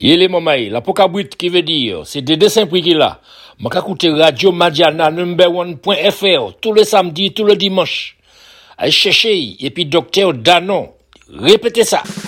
Il est mamaï, la pokabrit qui veut dire, c'est des dessins prix qu'il a. M'a écouter Radio Madiana #1.fr tous les samedis, tous les dimanches. Allez chercher, et puis Docteur Danon. Répétez ça.